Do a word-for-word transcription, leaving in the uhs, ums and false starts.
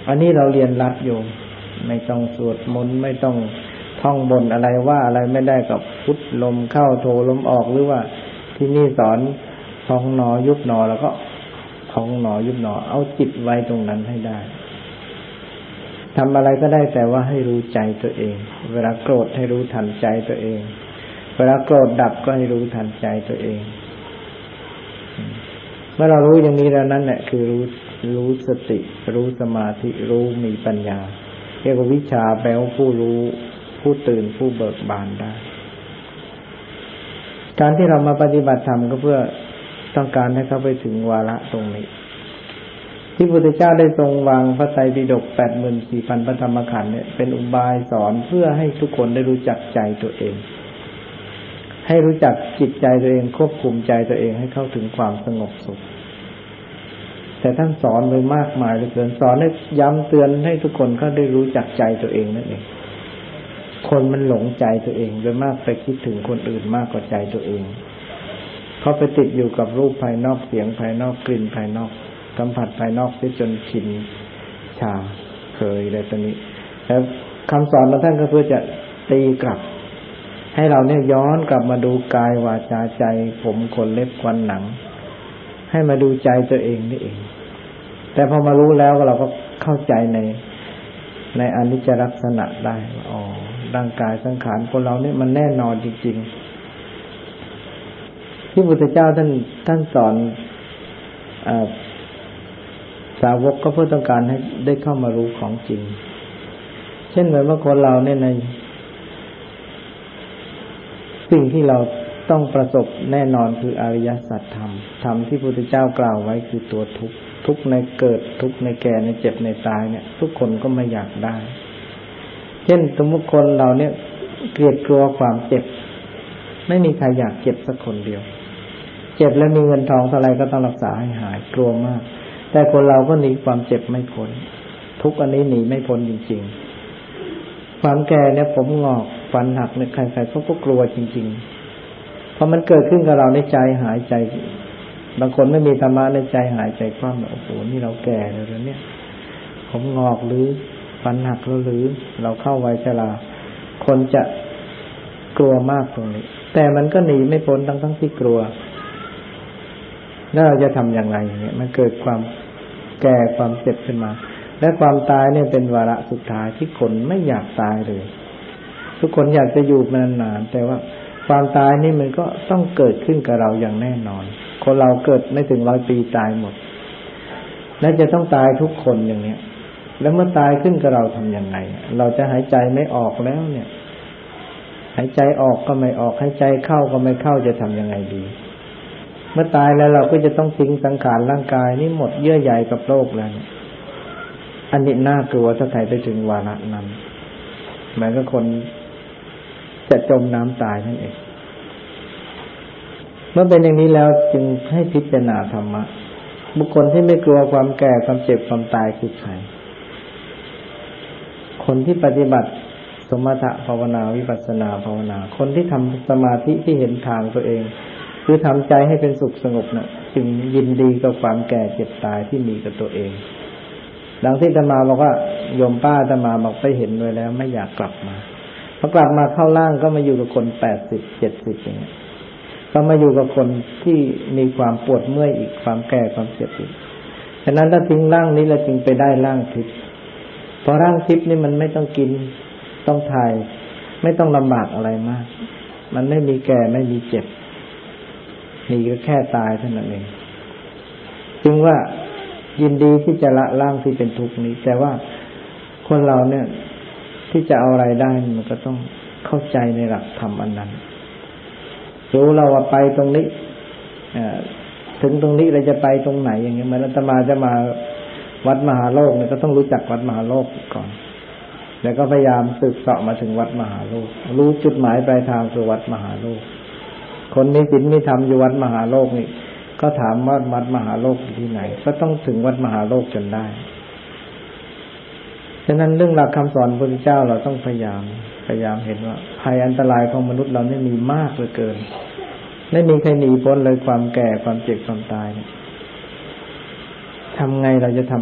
อันนี้เราเรียนรัดอยู่ไม่ต้องสวดมนต์ไม่ต้องท่องบนอะไรว่าอะไรไม่ได้กับพุทลมเข้าโทลมออกหรือว่าที่นี่สอนพองหนอยุบหนอแล้วก็พองหนอยุบหนอเอาจิตไว้ตรงนั้นให้ได้ทำอะไรก็ได้แต่ว่าให้รู้ใจตัวเองเวลาโกรธให้รู้ทันใจตัวเองเวลาโกรธดับก็ให้รู้ทันใจตัวเองเมื่อเรารู้อย่างนี้แล้วนั่นแหละคือรู้รู้สติรู้สมาธิรู้มีปัญญาเรียกว่าวิชาแปลว่าผู้รู้ผู้ตื่นผู้เบิกบานได้การที่เรามาปฏิบัติธรรมก็เพื่อต้องการให้เข้าไปถึงวาระตรงนี้ที่พระพุทธเจ้าได้ทรงวางพระไตรปิฎก แปดหมื่นสี่พัน พระธรรมขันธ์เนี่ยเป็นอุบายสอนเพื่อให้ทุกคนได้รู้จักใจตัวเองให้รู้จักจิตใจตัวเองควบคุมใจตัวเองให้เข้าถึงความสงบสุขแต่ท่านสอนไว้มากมายเหลือเกินสอนให้ย้ำเตือนให้ทุกคนเขาได้รู้จักใจตัวเองนั่นเองคนมันหลงใจตัวเองโดยมากไปคิดถึงคนอื่นมากกว่าใจตัวเองเขาไปติดอยู่กับรูปภายนอกเสียงภายนอกกลิ่นภายนอกสัมผัสภายนอกที่จนชินชาเคยอะไรตัวนี้แล้วคำสอนของท่านก็เพื่อจะตีกลับให้เราเนี่ยย้อนกลับมาดูกายวาจาใจผมขนเล็บฟันหนังให้มาดูใจตัวเองนี่เองแต่พอมารู้แล้วเราก็เข้าใจในในอนิจจลักษณะได้อ๋อร่างกายสังขารคนเราเนี่ยมันแน่นอนจริงๆที่พระพุทธเจ้าท่านท่านสอนอ่าสาวกก็เพื่อต้องการให้ได้เข้ามารู้ของจริงเช่นเหมือนว่าคนเราเนี่ยในสิ่งที่เราต้องประสบแน่นอนคืออริยสัจธรรมธรรมที่พระพุทธเจ้ากล่าวไว้คือตัวทุกข์ทุกข์ในเกิดทุกข์ในแก่ในเจ็บในตายเนี่ยทุกคนก็ไม่อยากได้เช่นสมมุติคนเราเนี่ยเกลียดกลัวความเจ็บไม่มีใครอยากเจ็บสักคนเดียวเจ็บแล้วมีเงินทองเท่าไรก็ต้องรักษาให้หายกลัวมากแต่คนเราก็หนีความเจ็บไม่พ้นทุกอันนี้หนีไม่พ้นจริงๆความแก่เนี่ยผมงอกฟันหักเนี่ยใครๆเขาก็กลัวจริงๆพอมันเกิดขึ้นกับเราในใจหายใจบางคนไม่มีธรรมะในใจหายใจคว่ำโอ้โหนี่เราแก่แล้วเนี่ยผมงอกหรือฟันหักแล้วหรือเราเข้าวัยชราคนจะกลัวมากตรงนี้แต่มันก็หนีไม่พ้นทั้งทั้งที่กลัวแล้วเราจะทำอย่างไรอย่างเงี้ยมันเกิดความแก่ความเจ็บขึ้นมาและความตายเนี่ยเป็นวาระสุดท้ายที่คนไม่อยากตายเลยทุกคนอยากจะอยู่นานๆแต่ว่าความตายนี่มันก็ต้องเกิดขึ้นกับเราอย่างแน่นอนคนเราเกิดไม่ถึงร้อยปีตายหมดและจะต้องตายทุกคนอย่างเนี้ยแล้วเมื่อตายขึ้นกับเราทำยังไงเราจะหายใจไม่ออกแล้วเนี่ยหายใจออกก็ไม่ออกหายใจเข้าก็ไม่เข้าจะทำยังไงดีเมื่อตายแล้วเราก็จะต้องทิ้งสังขารร่างกายนี่หมดเยื่อใยกับโลกแล้วอันนี้น่ากลัวถ้าใครไปถึงวาระนั้นเหมือนกับคนจะจมน้ำตายนั่นเองเมื่อเป็นอย่างนี้แล้วจึงให้พิจารณาธรรมะบุคคลที่ไม่กลัวความแก่ความเจ็บความตายคือใครคนที่ปฏิบัติสมถะภาวนาวิปัสสนาภาวนาคนที่ทำสมาธิที่เห็นทางตัวเองคือทำใจให้เป็นสุขสงบน่ะจึงยินดีกับความแก่เจ็บตายที่มีกับตัวเองดังที่อาตมาบอกว่าโยมป้าอาตมาบอกไปเห็นไว้แล้วไม่อยากกลับมาพอกลับมาเข้าร่างก็มาอยู่กับคนแปดสิบ เจ็ดสิบอย่างเงี้ยก็มาอยู่กับคนที่มีความปวดเมื่อยอีกความแก่ความเจ็บอีกฉะนั้นถ้าทิ้งร่างนี้แล้วจึงไปได้ร่างทิพย์เพราะร่างทิพย์นี่มันไม่ต้องกินต้องถ่ายไม่ต้องลำบากอะไรมากมันไม่มีแก่ไม่มีเจ็บมีก็แค่ตายเท่านั้นเองจึงว่ายินดีที่จะละร่างที่เป็นทุกข์นี้แต่ว่าคนเราเนี่ยที่จะเอาอะไรได้มันก็ต้องเข้าใจในหลักธรรมอันนั้นรู้เราว่าไปตรงนี้ถึงตรงนี้เราจะไปตรงไหนอย่างเงี้ยเหมือนอาตมาจะมาวัดมหาโลกเนี่ยก็ต้องรู้จักวัดมหาโลกก่อนแล้วก็พยายามสืบเสาะมาถึงวัดมหาโลกรู้จุดหมายปลายทางคือวัดมหาโลกคนมีศีลมีธรรมอยู่วัดมหาโลกนี่ก็ถามว่าวัดมหาโลกอยู่ที่ไหนก็ต้องถึงวัดมหาโลกจนได้ฉะนั้นเรื่องหลักคำสอนพระพุทธเจ้าเราต้องพยายามพยายามเห็นว่าภัยอันตรายของมนุษย์เราเนี่ยมีมากเหลือเกินไม่มีใครหนีพ้นเลยความแก่ความเจ็บความตายเนี่ยทำไงเราจะทำ